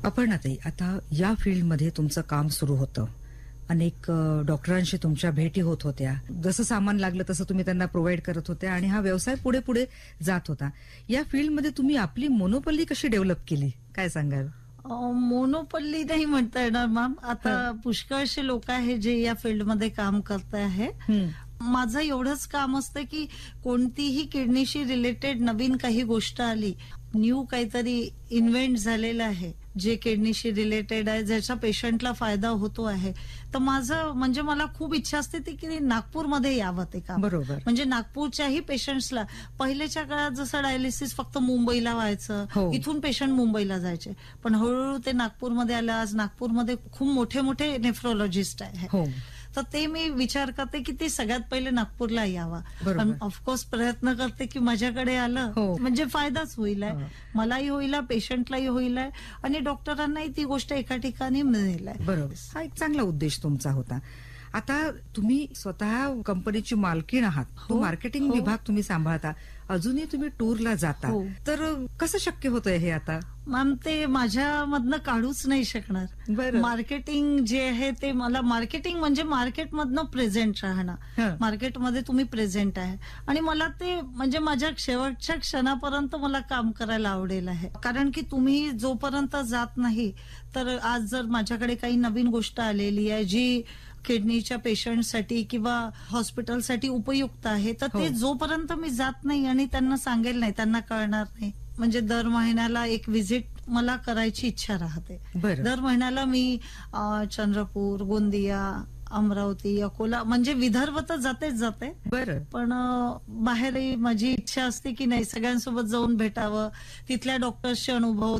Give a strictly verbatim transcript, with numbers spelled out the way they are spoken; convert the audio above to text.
अपर्णाताई, आता या फील्डमध्ये तुमचं काम सुरू होतं. अनेक अ, डॉक्टरांशी तुमच्या भेटी होत होत्या. जसं सामान लागलं तसं तुम्ही त्यांना प्रोव्हाइड करत होत्या आणि हा व्यवसाय पुढे पुढे जात होता. या फील्डमध्ये तुम्ही आपली मोनोपल्ली कशी डेव्हलप केली, काय सांगाल? मोनोपल्ली नाही म्हणता येणार मॅम. आता पुष्कळशे लोक आहे जे या फील्डमध्ये काम करत आहे. हं. माझं एवढंच काम असतं की कोणतीही किडनीशी रिलेटेड नवीन काही गोष्ट आली, न्यू काहीतरी इन्व्हेंट झालेलं आहे जे किडनीशी रिलेटेड आहे, ज्याचा पेशंटला फायदा होतो आहे, तर माझं म्हणजे मला खूप इच्छा असते ती की नागपूरमध्ये यावं ते काम. बरोबर. म्हणजे नागपूरच्याही पेशंट्सला, पहिल्याच्या काळात जसं डायलिसिस फक्त मुंबईला व्हायचं, हो. इथून पेशंट मुंबईला जायचे, पण हळूहळू ते नागपूरमध्ये आलं. आज नागपूरमध्ये खूप मोठे मोठे नेफ्रोलॉजिस्ट आहे. हो. तर ते मी विचार करते की ते सगळ्यात पहिले नागपूरला यावा. बरोबर. पण ऑफकोर्स प्रयत्न करते की माझ्याकडे आलं हो. म्हणजे फायदाच होईल आहे. हो. मलाही होईल आहे, पेशंटलाही होईल आहे आणि डॉक्टरांनाही ती गोष्ट एका ठिकाणी मिळेल आहे. बरोबर. हा एक चांगला उद्देश तुमचा होता. आता तुम्ही स्वतः कंपनीची मालकीण आहात, तो हो. मार्केटिंग हो. विभाग तुम्ही सांभाळता, अजूनही तुम्ही टूरला जाता, हो. तर कसं शक्य होतंय हे आता? मॅम, ते माझ्यामधनं काढूच नाही शकणार. बरं. मार्केटिंग जे आहे ते मला, मार्केटिंग म्हणजे मार्केटमधनं प्रेझेंट राहणं. हं. मार्केटमध्ये तुम्ही प्रेझेंट आहे आणि मला ते म्हणजे माझ्या शेवटच्या क्षणापर्यंत मला काम करायला आवडेल आहे. कारण की तुम्ही जोपर्यंत जात नाही, तर आज जर माझ्याकडे काही नवीन गोष्ट आलेली आहे जी किडनीच्या पेशंटसाठी किंवा हॉस्पिटलसाठी उपयुक्त आहे, तर ते हो. जोपर्यंत मी जात नाही आणि त्यांना सांगेल नाही, त्यांना कळणार नाही. म्हणजे दर महिन्याला एक व्हिजिट मला करायची इच्छा राहते. बरं. दर महिन्याला मी अ, चंद्रपूर, गोंदिया, अमरावती, अकोला, म्हणजे विदर्भ तर जातेच जाते, बरं. पण अ, बाहेरही माझी इच्छा असते की नाही सगळ्यांसोबत जाऊन भेटावं, तिथल्या डॉक्टर्सचे अनुभव,